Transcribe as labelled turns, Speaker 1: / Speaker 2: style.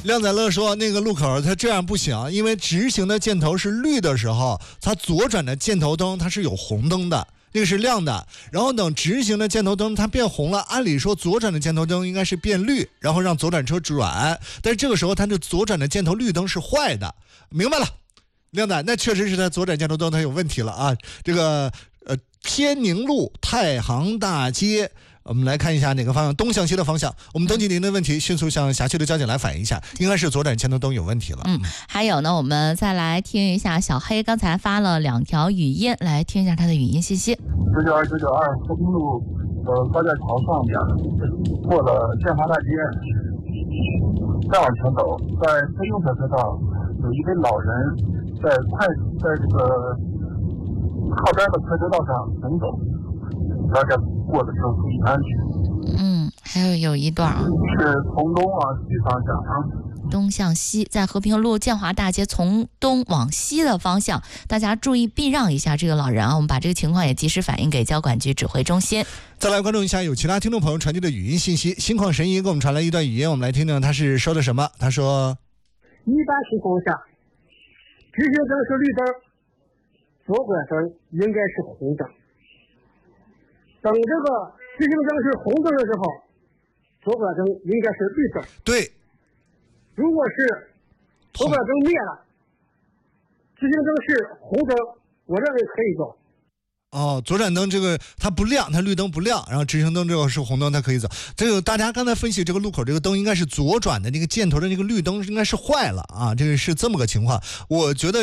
Speaker 1: 靓仔乐说那个路口它这样不行，因为直行的箭头是绿的时候，它左转的箭头灯它是有红灯的，那个是亮的，然后等直行的箭头灯它变红了，按理说左转的箭头灯应该是变绿，然后让左转车转，但是这个时候它的左转的箭头绿灯是坏的。明白了，靓仔，那确实是它左转箭头灯它有问题了啊。这个天宁路太行大街，我们来看一下哪个方向，东向西的方向。我们登记您的问题，迅速向辖区的交警来反映一下，应该是左转箭头灯有问题了。
Speaker 2: 还有呢，我们再来听一下小黑刚才发了2条语音，来听一下他的语音信息。
Speaker 3: 992和平路高架桥上边过了建华大街，再往前走，在非用车车道有一位老人在这个靠边的快车道上行走，大家过的时候注意安全。
Speaker 2: 还有一段
Speaker 3: 是从东往西方向
Speaker 2: 东向西，在和平路建华大街从东往西的方向，大家注意避让一下这个老人啊。我们把这个情况也及时反映给交管局指挥中心。
Speaker 1: 再来关注一下有其他听众朋友传递的语音信息。心旷神怡给我们传来一段语音，我们来听听他是说的什么。他说，
Speaker 4: 一般情况下直行灯是绿灯，左拐灯应该是红灯，等这个直行灯是红灯的时候，左拐灯应该是绿灯。
Speaker 1: 对，
Speaker 4: 如果是左拐灯灭了，直行灯是红灯，我认为可以走。
Speaker 1: 左转灯这个它不亮，它绿灯不亮，然后直行灯这个是红灯，它可以走。这个大家刚才分析这个路口这个灯应该是左转的那个箭头的那个绿灯应该是坏了啊，这个是这么个情况。我觉得